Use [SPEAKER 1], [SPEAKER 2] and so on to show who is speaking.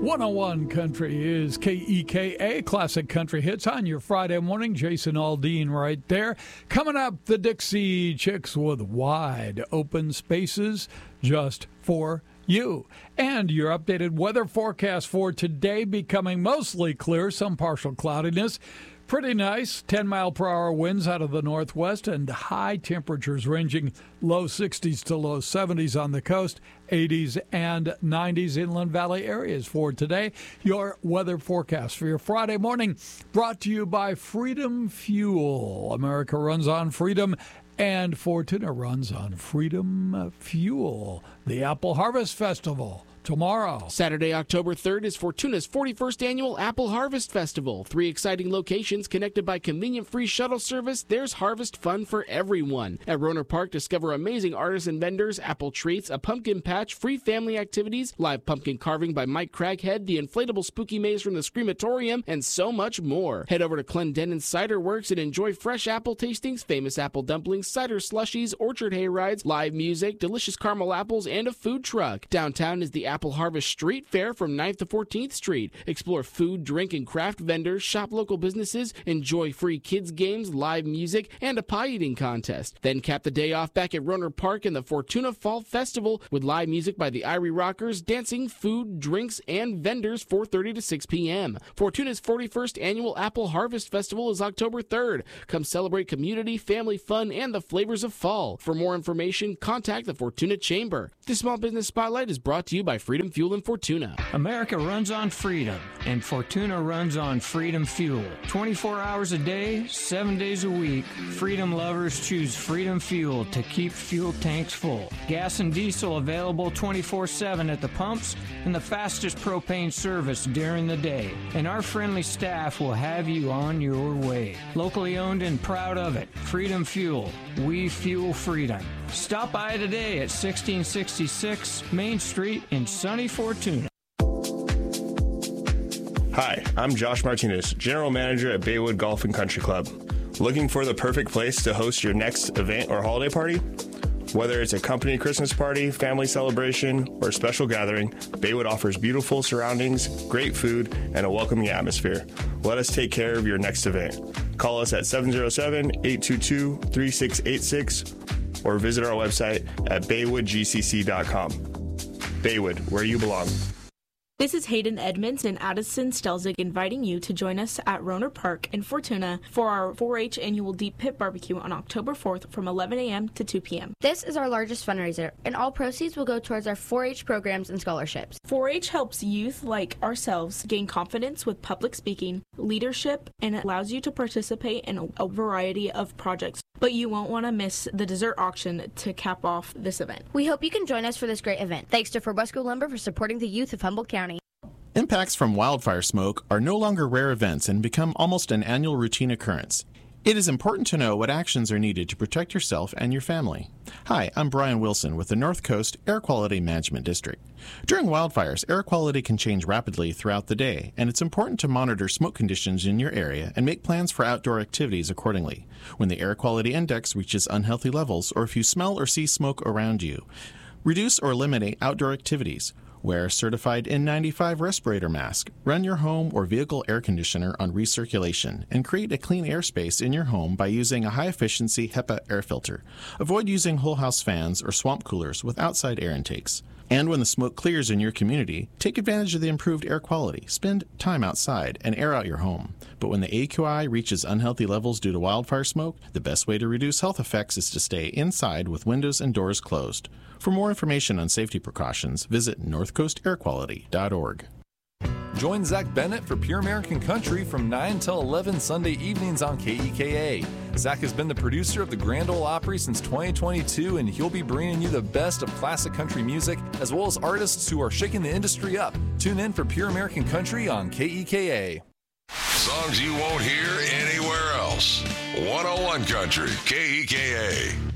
[SPEAKER 1] 101 Country is KEKA, Classic Country Hits on your Friday morning. Jason Aldean right there. Coming up, the Dixie Chicks with Wide Open Spaces just for you. And your updated weather forecast for today becoming mostly clear, some partial cloudiness. Pretty nice, 10-mile-per-hour winds out of the northwest and high temperatures ranging low 60s to low 70s on the coast, 80s and 90s inland valley areas for today. Your weather forecast for your Friday morning brought to you by Freedom Fuel. America runs on freedom, and Fortuna runs on Freedom Fuel. The Apple Harvest Festival tomorrow.
[SPEAKER 2] Saturday, October 3rd is Fortuna's 41st annual Apple Harvest Festival. 3 exciting locations connected by convenient free shuttle service. There's harvest fun for everyone. At Roner Park, discover amazing artists and vendors, apple treats, a pumpkin patch, free family activities, live pumpkin carving by Mike Craghead, the inflatable spooky maze from the Screamatorium, and so much more. Head over to Clendenin Cider Works and enjoy fresh apple tastings, famous apple dumplings, cider slushies, orchard hay rides, live music, delicious caramel apples, and a food truck. Downtown is the Apple Harvest Street Fair from 9th to 14th Street. Explore food, drink, and craft vendors, shop local businesses, enjoy free kids games, live music, and a pie eating contest. Then cap the day off back at Roner Park in the Fortuna Fall Festival with live music by the Irie Rockers, dancing, food, drinks, and vendors 4:30 to 6 p.m. Fortuna's 41st annual Apple Harvest Festival is October 3rd. Come celebrate community, family fun, and the flavors of fall. For more information, contact the Fortuna Chamber. The Small Business Spotlight is brought to you by Freedom Fuel and Fortuna.
[SPEAKER 3] America runs on freedom, and Fortuna runs on Freedom Fuel. 24 hours a day, 7 days a week, freedom lovers choose Freedom Fuel to keep fuel tanks full. Gas and diesel available 24/7 at the pumps and the fastest propane service during the day. And our friendly staff will have you on your way. Locally owned and proud of it. Freedom Fuel. We fuel freedom. Stop by today at 1666 Main Street in sunny Fortuna.
[SPEAKER 4] Hi, I'm Josh Martinez, General Manager at Baywood Golf and Country Club. Looking for the perfect place to host your next event or holiday party? Whether it's a company Christmas party, family celebration, or special gathering, Baywood offers beautiful surroundings, great food, and a welcoming atmosphere. Let us take care of your next event. Call us at 707-822-3686 or visit our website at baywoodgcc.com. Baywood, where you belong.
[SPEAKER 5] This is Hayden Edmonds and Addison Stelzig inviting you to join us at Roner Park in Fortuna for our 4-H annual Deep Pit Barbecue on October 4th from 11 a.m. to 2 p.m.
[SPEAKER 6] This is our largest fundraiser, and all proceeds will go towards our 4-H programs and scholarships.
[SPEAKER 5] 4-H helps youth like ourselves gain confidence with public speaking, leadership, and allows you to participate in a variety of projects. But you won't want to miss the dessert auction to cap off this event.
[SPEAKER 6] We hope you can join us for this great event. Thanks to Forbusco Lumber for supporting the youth of Humboldt County.
[SPEAKER 7] Impacts from wildfire smoke are no longer rare events and become almost an annual routine occurrence. It is important to know what actions are needed to protect yourself and your family. Hi, I'm Brian Wilson with the North Coast Air Quality Management District. During wildfires, air quality can change rapidly throughout the day, and it's important to monitor smoke conditions in your area and make plans for outdoor activities accordingly. When the air quality index reaches unhealthy levels, or if you smell or see smoke around you, reduce or eliminate outdoor activities. Wear a certified N95 respirator mask. Run your home or vehicle air conditioner on recirculation and create a clean airspace in your home by using a high-efficiency HEPA air filter. Avoid using whole house fans or swamp coolers with outside air intakes. And when the smoke clears in your community, take advantage of the improved air quality. Spend time outside and air out your home. But when the AQI reaches unhealthy levels due to wildfire smoke, the best way to reduce health effects is to stay inside with windows and doors closed. For more information on safety precautions, visit northcoastairquality.org.
[SPEAKER 8] Join Zach Bennett for Pure American Country from 9 till 11 Sunday evenings on KEKA. Zach has been the producer of the Grand Ole Opry since 2022, and he'll be bringing you the best of classic country music, as well as artists who are shaking the industry up. Tune in for Pure American Country on KEKA.
[SPEAKER 9] Songs you won't hear anywhere else. 101 Country, KEKA.